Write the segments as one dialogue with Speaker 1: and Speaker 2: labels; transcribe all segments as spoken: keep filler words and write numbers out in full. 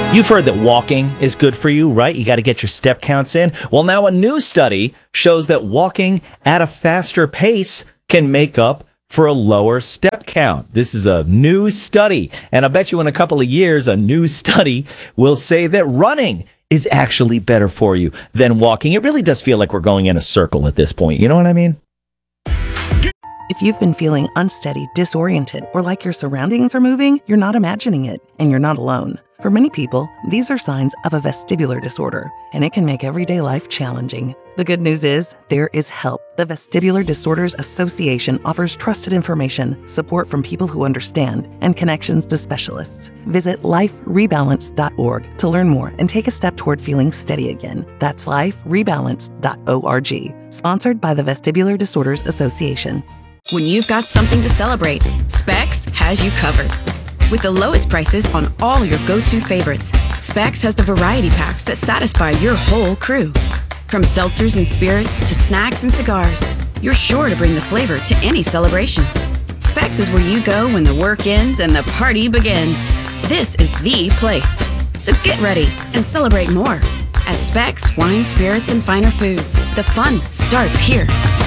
Speaker 1: You've heard that walking is good for you, right? You got to get your step counts in. Well, now a new study shows that walking at a faster pace can make up for a lower step count. This is a new study. And I bet you in a couple of years, a new study will say that running is actually better for you than walking. It really does feel like we're going in a circle at this point. You know what I mean?
Speaker 2: If you've been feeling unsteady, disoriented, or like your surroundings are moving, you're not imagining it, and you're not alone. For many people, these are signs of a vestibular disorder, and it can make everyday life challenging. The good news is, there is help. The Vestibular Disorders Association offers trusted information, support from people who understand, and connections to specialists. Visit life rebalance dot org to learn more and take a step toward feeling steady again. That's life rebalance dot org. Sponsored by the Vestibular Disorders Association.
Speaker 3: When you've got something to celebrate, Specs has you covered. With the lowest prices on all your go-to favorites, Specs has the variety packs that satisfy your whole crew. From seltzers and spirits to snacks and cigars, you're sure to bring the flavor to any celebration. Specs is where you go when the work ends and the party begins. This is the place. So get ready and celebrate more. At Specs Wine, Spirits, and Finer Foods, the fun starts here.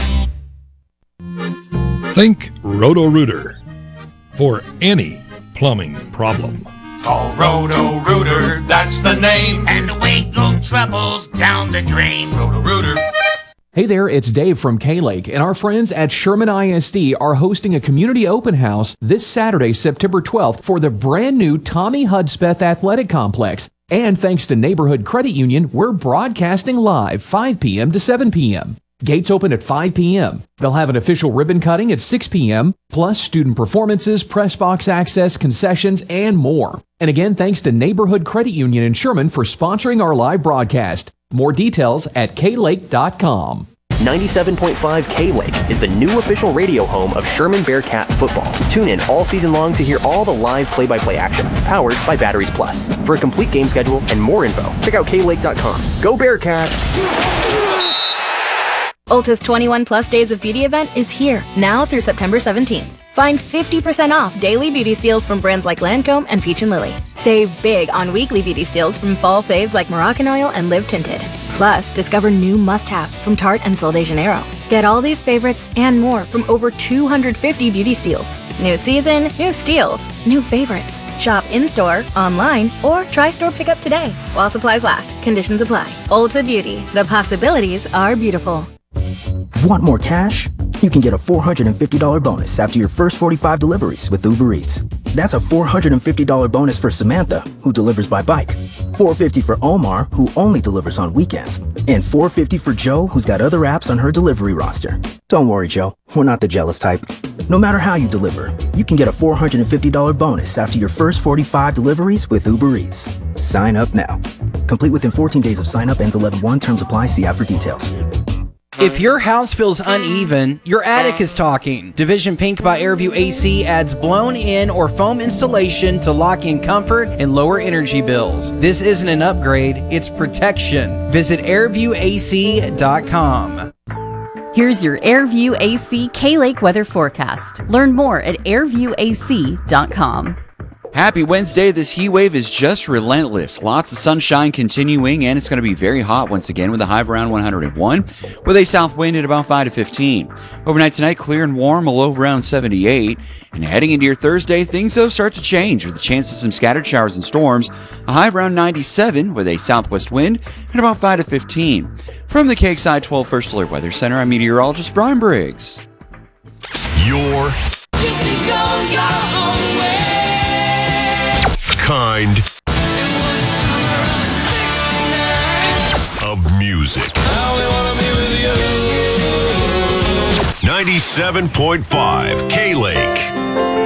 Speaker 4: Think Roto-Rooter for any plumbing problem.
Speaker 5: Call Roto-Rooter, that's the name. And away go troubles down the drain. Roto-Rooter.
Speaker 6: Hey there, it's Dave from K-Lake, and our friends at Sherman I S D are hosting a community open house this Saturday, September twelfth, for the brand new Tommy Hudspeth Athletic Complex. And thanks to Neighborhood Credit Union, we're broadcasting live five p.m. to seven p.m. Gates open at five p.m. They'll have an official ribbon cutting at six p.m., plus student performances, press box access, concessions, and more. And again, thanks to Neighborhood Credit Union in Sherman for sponsoring our live broadcast. More details at k lake dot com.
Speaker 7: ninety-seven point five K-Lake is the new official radio home of Sherman Bearcat football. Tune in all season long to hear all the live play-by-play action, powered by Batteries Plus. For a complete game schedule and more info, check out k lake dot com. Go Bearcats!
Speaker 8: Ulta's twenty-one plus Days of Beauty event is here, now through September seventeenth. Find fifty percent off daily beauty steals from brands like Lancome and Peach and Lily. Save big on weekly beauty steals from fall faves like Moroccan Oil and Live Tinted. Plus, discover new must-haves from Tarte and Sol de Janeiro. Get all these favorites and more from over two hundred fifty beauty steals. New season, new steals, new favorites. Shop in-store, online, or try store pickup today. While supplies last, conditions apply. Ulta Beauty, the possibilities are beautiful.
Speaker 9: Want more cash? You can get a four hundred fifty dollars bonus after your first forty-five deliveries with Uber Eats. That's a four hundred fifty dollars bonus for Samantha, who delivers by bike, four hundred fifty dollars for Omar, who only delivers on weekends, and four hundred fifty dollars for Joe, who's got other apps on her delivery roster. Don't worry, Joe, we're not the jealous type. No matter how you deliver, you can get a four hundred fifty dollars bonus after your first forty-five deliveries with Uber Eats. Sign up now. Complete within fourteen days of sign up, ends eleven one, terms apply, see app for details.
Speaker 10: If your house feels uneven, your attic is talking. Division Pink by Airview A C adds blown-in or foam insulation to lock in comfort and lower energy bills. This isn't an upgrade, it's protection. Visit airview a c dot com.
Speaker 11: Here's your Airview A C K-Lake weather forecast. Learn more at airview a c dot com.
Speaker 12: Happy Wednesday. This heat wave is just relentless. Lots of sunshine continuing, and it's going to be very hot once again with a high of around one hundred one, with a south wind at about five to fifteen. Overnight tonight, clear and warm, a low of around seventy-eight. And heading into your Thursday, things though start to change with a chance of some scattered showers and storms. A high of around ninety-seven with a southwest wind and about five to fifteen. From the K X I twelve First Alert Weather Center, I'm meteorologist Brian Briggs.
Speaker 13: Your kind of music. ninety-seven point five K-Lake.